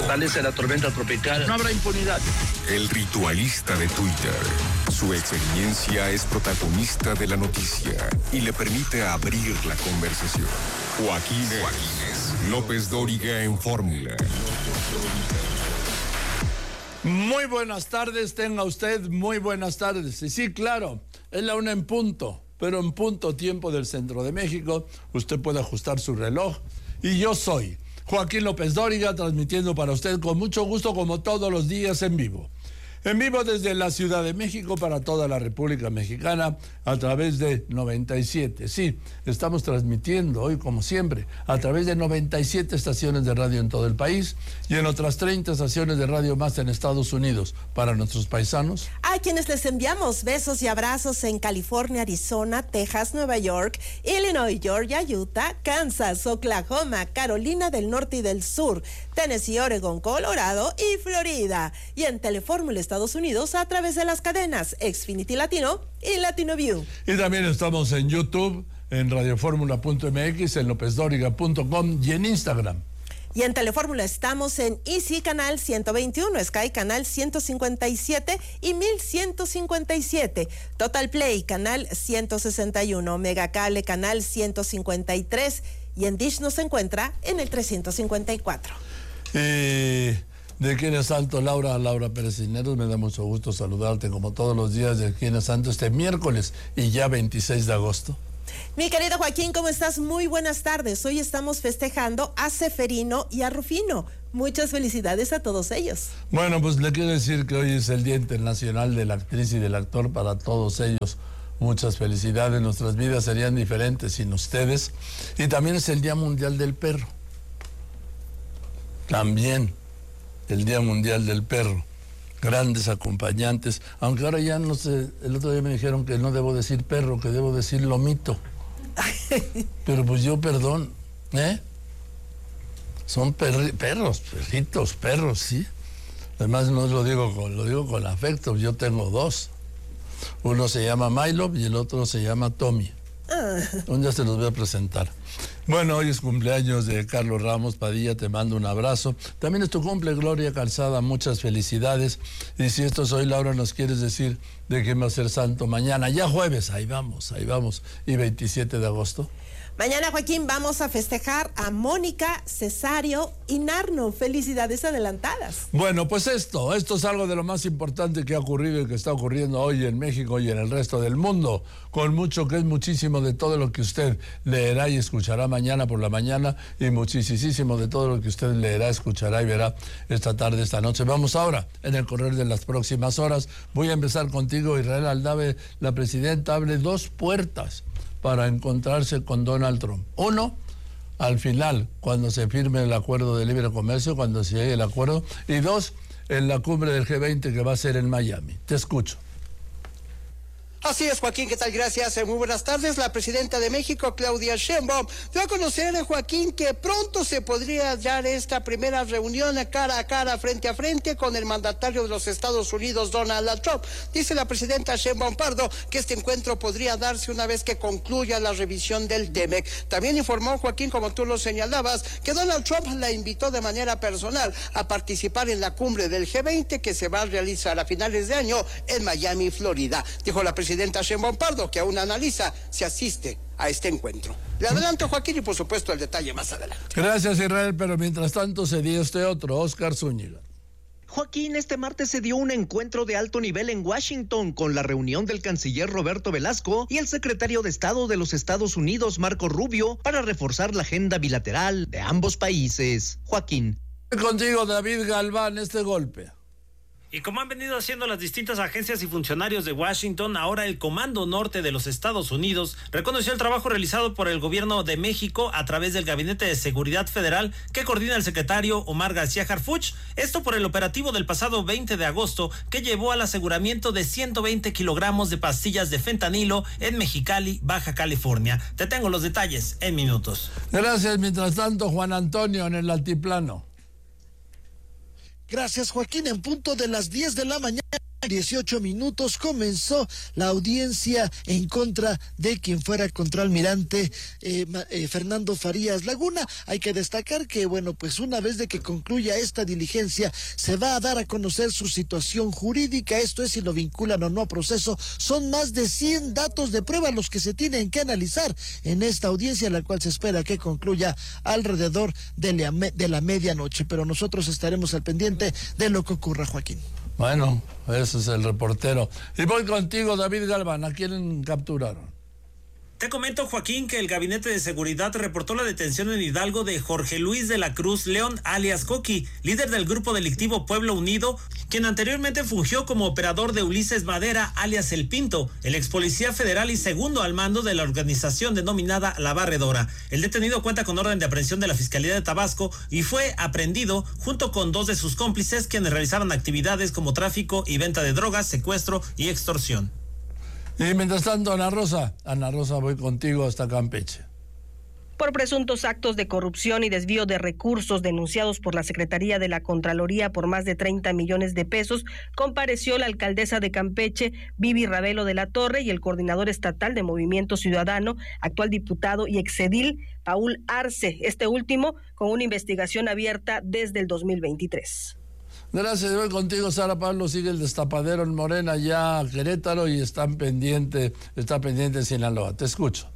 fortalece la tormenta tropical, no habrá impunidad. El ritualista de Twitter. Su experiencia es protagonista de la noticia y le permite abrir la conversación. Joaquín López Dóriga en Fórmula. Muy buenas tardes, tenga usted muy buenas tardes. Y sí, claro, es la 1 en punto, pero en punto tiempo del centro de México. Usted puede ajustar su reloj. Y yo soy Joaquín López Dóriga, transmitiendo para usted con mucho gusto, como todos los días, en vivo. En vivo desde la Ciudad de México para toda la República Mexicana a través de 97. Sí, estamos transmitiendo hoy, como siempre, a través de 97 estaciones de radio en todo el país y en otras 30 estaciones de radio más en Estados Unidos para nuestros paisanos. A quienes les enviamos besos y abrazos en California, Arizona, Texas, Nueva York, Illinois, Georgia, Utah, Kansas, Oklahoma, Carolina del Norte y del Sur, Tennessee, Oregon, Colorado y Florida. Y en Telefórmula Estados Unidos a través de las cadenas Xfinity Latino y Latino View. Y también estamos en YouTube, en radioformula.mx, en lopezdoriga.com y en Instagram. Y en Telefórmula estamos en Easy Canal 121, Sky Canal 157 y 1157, Total Play Canal 161, Megacable Canal 153 y en Dish nos encuentra en el 354. De Quién es Santo, Laura Pérez Cisneros, me da mucho gusto saludarte como todos los días de Quién es Santo este miércoles y ya 26 de agosto. Mi querido Joaquín, ¿cómo estás? Muy buenas tardes. Hoy estamos festejando a Seferino y a Rufino. Muchas felicidades a todos ellos. Bueno, pues le quiero decir que hoy es el Día Internacional de la Actriz y del Actor para todos ellos. Muchas felicidades, nuestras vidas serían diferentes sin ustedes. Y también es el Día Mundial del Perro. También el Día Mundial del Perro. Grandes acompañantes, aunque ahora ya no sé, el otro día me dijeron que no debo decir perro, que debo decir lomito. Pero pues yo, perdón, son perros, perritos, perros, sí. Además no lo digo con afecto, yo tengo dos. Uno se llama Milo y el otro se llama Tommy. Un día se los voy a presentar. Bueno, hoy es cumpleaños de Carlos Ramos Padilla, te mando un abrazo. También es tu cumple, Gloria Calzada, muchas felicidades. Y si esto es hoy, Laura, ¿nos quieres decir de quién va a ser santo mañana? Ya jueves, ahí vamos. Y 27 de agosto. Mañana, Joaquín, vamos a festejar a Mónica, Cesario y Narno. Felicidades adelantadas. Bueno, pues esto es algo de lo más importante que ha ocurrido y que está ocurriendo hoy en México y en el resto del mundo. Con mucho, que es muchísimo de todo lo que usted leerá y escuchará mañana por la mañana y muchísimo de todo lo que usted leerá, escuchará y verá esta tarde, esta noche. Vamos ahora, en el correr de las próximas horas. Voy a empezar contigo, Israel Aldave. La presidenta abre 2 puertas para encontrarse con Donald Trump. Uno, al final, cuando se firme el acuerdo de libre comercio, cuando se llegue el acuerdo. Y 2, en la cumbre del G20 que va a ser en Miami. Te escucho. Así es, Joaquín, ¿qué tal? Gracias. Muy buenas tardes. La presidenta de México, Claudia Sheinbaum, dio a conocer, Joaquín, que pronto se podría dar esta primera reunión cara a cara, frente a frente, con el mandatario de los Estados Unidos, Donald Trump. Dice la presidenta Sheinbaum Pardo que este encuentro podría darse una vez que concluya la revisión del TEMEC. También informó, Joaquín, como tú lo señalabas, que Donald Trump la invitó de manera personal a participar en la cumbre del G20 que se va a realizar a finales de año en Miami, Florida. Dijo la presidenta Sheinbaum Pardo que aún analiza si asiste a este encuentro. Le adelanto, Joaquín, y por supuesto el detalle más adelante. Gracias, Israel, pero mientras tanto se dio este otro, Oscar Zúñiga. Joaquín, este martes se dio un encuentro de alto nivel en Washington con la reunión del canciller Roberto Velasco y el secretario de Estado de los Estados Unidos, Marco Rubio, para reforzar la agenda bilateral de ambos países. Joaquín. Contigo, David Galván, este golpe. Y como han venido haciendo las distintas agencias y funcionarios de Washington, ahora el Comando Norte de los Estados Unidos reconoció el trabajo realizado por el gobierno de México a través del Gabinete de Seguridad Federal que coordina el secretario Omar García Harfuch, esto por el operativo del pasado 20 de agosto que llevó al aseguramiento de 120 kilogramos de pastillas de fentanilo en Mexicali, Baja California. Te tengo los detalles en minutos. Gracias. Mientras tanto, Juan Antonio en el altiplano. Gracias, Joaquín. En punto de las 10 de la mañana, 18 minutos comenzó la audiencia en contra de quien fuera contraalmirante Fernando Farías Laguna. Hay que destacar que, bueno, pues una vez de que concluya esta diligencia, se va a dar a conocer su situación jurídica, esto es si lo vinculan o no a proceso. Son más de 100 datos de prueba los que se tienen que analizar en esta audiencia, la cual se espera que concluya alrededor de la medianoche, pero nosotros estaremos al pendiente de lo que ocurra, Joaquín. Bueno, ese es el reportero. Y voy contigo, David Galván. ¿A quién capturaron? Te comento, Joaquín, que el Gabinete de Seguridad reportó la detención en Hidalgo de Jorge Luis de la Cruz León, alias Coqui, líder del grupo delictivo Pueblo Unido, quien anteriormente fungió como operador de Ulises Madera, alias El Pinto, el ex policía federal y segundo al mando de la organización denominada La Barredora. El detenido cuenta con orden de aprehensión de la Fiscalía de Tabasco y fue aprehendido junto con 2 de sus cómplices, quienes realizaban actividades como tráfico y venta de drogas, secuestro y extorsión. Y mientras tanto, Ana Rosa, voy contigo hasta Campeche. Por presuntos actos de corrupción y desvío de recursos denunciados por la Secretaría de la Contraloría por más de 30 millones de pesos, compareció la alcaldesa de Campeche, Vivi Ravelo de la Torre, y el coordinador estatal de Movimiento Ciudadano, actual diputado y exedil, Paul Arce, este último con una investigación abierta desde el 2023. Gracias, voy contigo, Sara Pablo. Sigue el destapadero en Morena, ya Querétaro, y está pendiente Sinaloa. Te escucho.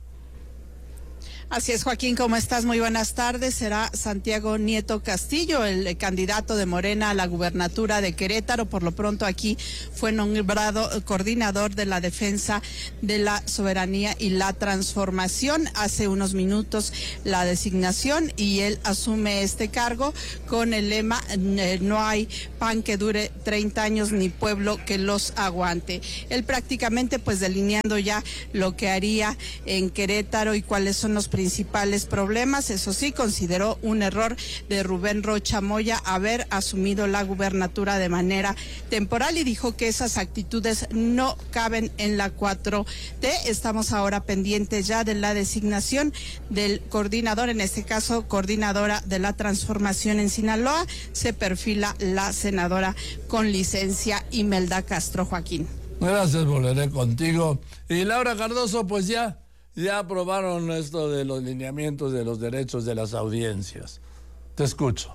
Así es, Joaquín, ¿cómo estás? Muy buenas tardes. Será Santiago Nieto Castillo, el candidato de Morena a la gubernatura de Querétaro. Por lo pronto aquí fue nombrado coordinador de la defensa de la soberanía y la transformación. Hace unos minutos la designación y él asume este cargo con el lema no hay pan que dure 30 años ni pueblo que los aguante. Él prácticamente pues delineando ya lo que haría en Querétaro y cuáles son los principales problemas. Eso sí, consideró un error de Rubén Rocha Moya haber asumido la gubernatura de manera temporal y dijo que esas actitudes no caben en la 4T. Estamos ahora pendientes ya de la designación del coordinador, en este caso coordinadora de la transformación en Sinaloa. Se perfila la senadora con licencia Imelda Castro. Joaquín. Gracias, volveré contigo. Y Laura Cardoso, pues ya aprobaron esto de los lineamientos de los derechos de las audiencias. Te escucho.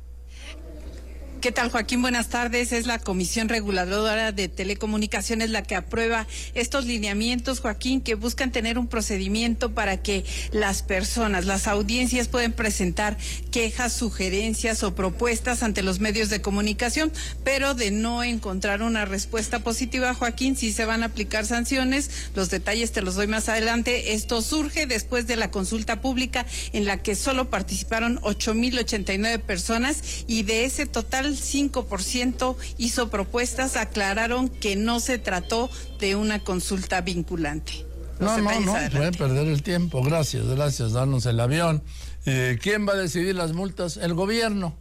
¿Qué tal, Joaquín? Buenas tardes. Es la Comisión Reguladora de Telecomunicaciones la que aprueba estos lineamientos, Joaquín, que buscan tener un procedimiento para que las personas, las audiencias pueden presentar quejas, sugerencias o propuestas ante los medios de comunicación, pero de no encontrar una respuesta positiva, Joaquín, sí se van a aplicar sanciones. Los detalles te los doy más adelante. Esto surge después de la consulta pública en la que solo participaron 8,089 personas y de ese total 5% hizo propuestas, aclararon que no se trató de una consulta vinculante. No, voy a perder el tiempo. Gracias, danos el avión. ¿Quién va a decidir las multas? El gobierno.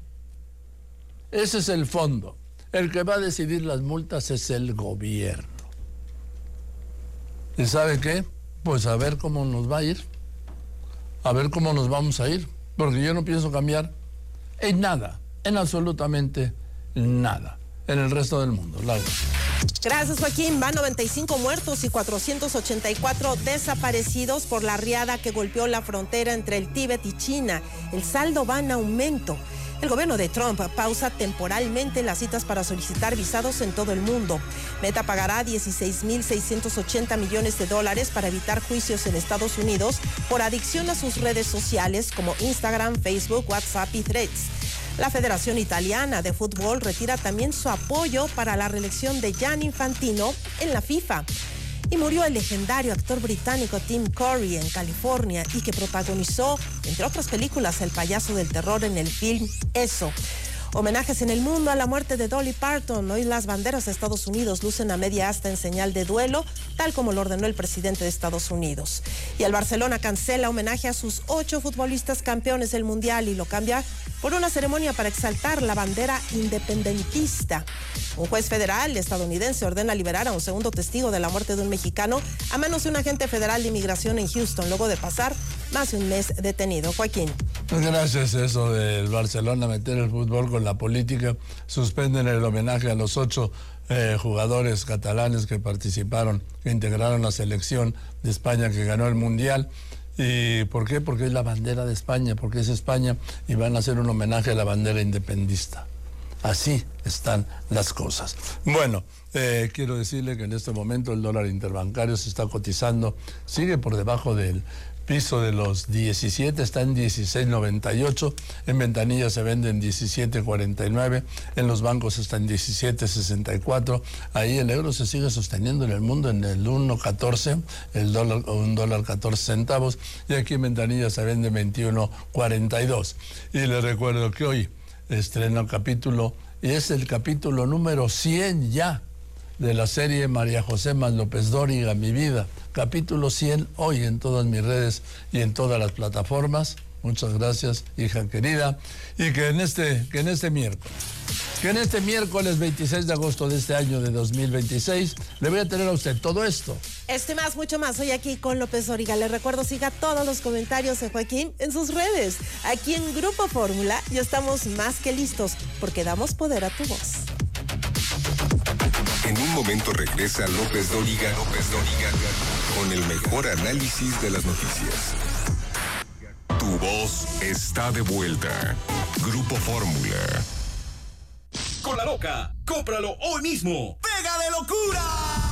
Ese es el fondo. El que va a decidir las multas es el gobierno. ¿Y sabe qué? Pues a ver cómo nos va a ir. A ver cómo nos vamos a ir. Porque yo no pienso cambiar en nada. En absolutamente nada. En el resto del mundo. Laura. Gracias, Joaquín. Van 95 muertos y 484 desaparecidos por la riada que golpeó la frontera entre el Tíbet y China. El saldo va en aumento. El gobierno de Trump pausa temporalmente las citas para solicitar visados en todo el mundo. Meta pagará $16,680 millones para evitar juicios en Estados Unidos por adicción a sus redes sociales como Instagram, Facebook, WhatsApp y Threads. La Federación Italiana de Fútbol retira también su apoyo para la reelección de Gianni Infantino en la FIFA. Y murió el legendario actor británico Tim Curry en California y que protagonizó, entre otras películas, El payaso del terror en el film Eso. Homenajes en el mundo a la muerte de Dolly Parton. Hoy las banderas de Estados Unidos lucen a media asta en señal de duelo, tal como lo ordenó el presidente de Estados Unidos. Y el Barcelona cancela homenaje a sus 8 futbolistas campeones del Mundial y lo cambia por una ceremonia para exaltar la bandera independentista. Un juez federal estadounidense ordena liberar a un segundo testigo de la muerte de un mexicano a manos de un agente federal de inmigración en Houston, luego de pasar más de un mes detenido. Joaquín. Gracias a eso del Barcelona meter el fútbol con la política, suspenden el homenaje a los 8 jugadores catalanes que participaron, que integraron la selección de España que ganó el Mundial. ¿Y por qué? Porque es la bandera de España, porque es España y van a hacer un homenaje a la bandera independentista. Así están las cosas. Bueno, quiero decirle que en este momento el dólar interbancario se está cotizando, sigue por debajo del piso de los 17, está en 16.98, en ventanillas se vende en 17.49, en los bancos está en 17.64, ahí el euro se sigue sosteniendo en el mundo en el 1.14, el dólar, un dólar 14 centavos, y aquí en ventanillas se vende 21.42. Y les recuerdo que hoy estrena un capítulo, y es el capítulo número 100 ya, de la serie María José más López Dóriga, Mi Vida. Capítulo 100 hoy en todas mis redes y en todas las plataformas. Muchas gracias, hija querida. Y que en este miércoles 26 de agosto de este año de 2026, le voy a tener a usted todo esto. Más, mucho más, hoy aquí con López Dóriga. Le recuerdo, siga todos los comentarios de Joaquín en sus redes. Aquí en Grupo Fórmula ya estamos más que listos, porque damos poder a tu voz. En un momento regresa López Dóriga, con el mejor análisis de las noticias. Tu voz está de vuelta. Grupo Fórmula. Con La Loca, cómpralo hoy mismo. ¡Pega de locura!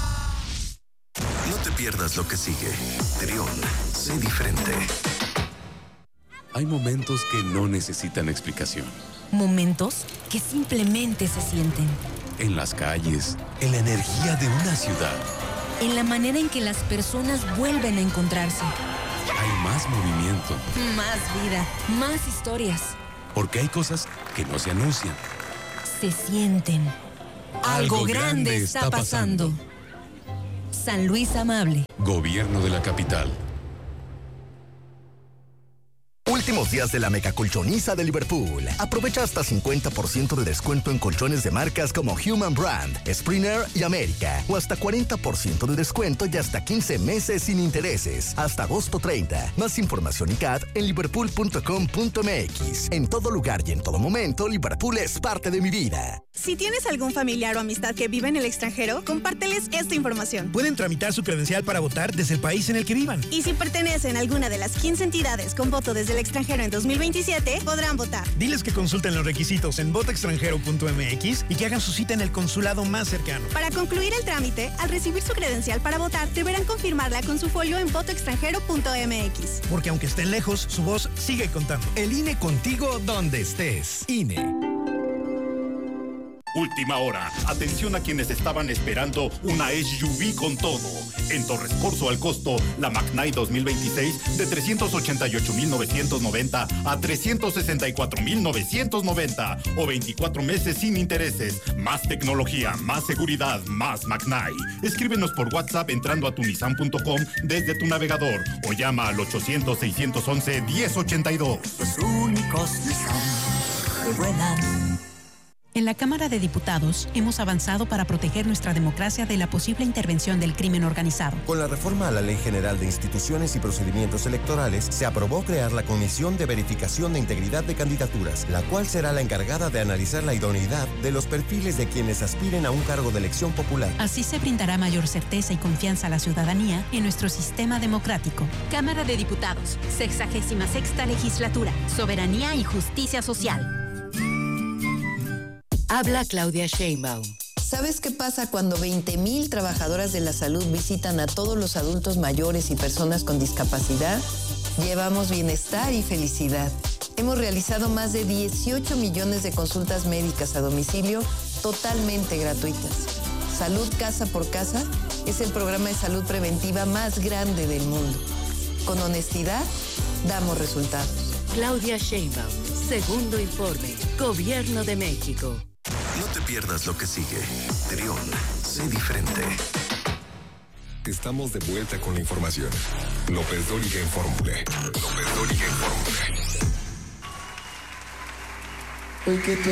No te pierdas lo que sigue. Trión, sé diferente. Hay momentos que no necesitan explicación. Momentos que simplemente se sienten. En las calles, en la energía de una ciudad. En la manera en que las personas vuelven a encontrarse. Hay más movimiento. Más vida, más historias. Porque hay cosas que no se anuncian. Se sienten. Algo grande está pasando. San Luis Amable. Gobierno de la Capital. Últimos días de la megacolchoniza de Liverpool. Aprovecha hasta 50% de descuento en colchones de marcas como Human Brand, Springer y América. O hasta 40% de descuento y hasta 15 meses sin intereses. Hasta agosto 30. Más información y CAD en liverpool.com.mx. En todo lugar y en todo momento, Liverpool es parte de mi vida. Si tienes algún familiar o amistad que vive en el extranjero, compárteles esta información. Pueden tramitar su credencial para votar desde el país en el que vivan. Y si pertenecen a alguna de las 15 entidades con voto desde el extranjero en 2027, podrán votar. Diles que consulten los requisitos en votaextranjero.mx y que hagan su cita en el consulado más cercano. Para concluir el trámite, al recibir su credencial para votar, deberán confirmarla con su folio en votoextranjero.mx. Porque aunque estén lejos, su voz sigue contando. El INE contigo donde estés. INE. Última hora. Atención a quienes estaban esperando una SUV con todo. En Torres Corso al costo, la Magnite 2026 de 388,990 a 364,990 o 24 meses sin intereses. Más tecnología, más seguridad, más Magnite. Escríbenos por WhatsApp entrando a tunisan.com desde tu navegador o llama al 800-611-1082. Los únicos Nissan que vuelan. En la Cámara de Diputados hemos avanzado para proteger nuestra democracia de la posible intervención del crimen organizado. Con la reforma a la Ley General de Instituciones y Procedimientos Electorales, se aprobó crear la Comisión de Verificación de Integridad de Candidaturas, la cual será la encargada de analizar la idoneidad de los perfiles de quienes aspiren a un cargo de elección popular. Así se brindará mayor certeza y confianza a la ciudadanía en nuestro sistema democrático. Cámara de Diputados, 66ª Legislatura, Soberanía y Justicia Social. Habla Claudia Sheinbaum. ¿Sabes qué pasa cuando 20,000 trabajadoras de la salud visitan a todos los adultos mayores y personas con discapacidad? Llevamos bienestar y felicidad. Hemos realizado más de 18 millones de consultas médicas a domicilio totalmente gratuitas. Salud Casa por Casa es el programa de salud preventiva más grande del mundo. Con honestidad, damos resultados. Claudia Sheinbaum, segundo informe, Gobierno de México. No te pierdas lo que sigue. Trión, sé diferente. Estamos de vuelta con la información. López Dóriga en Fórmula. López Dóriga en Fórmula.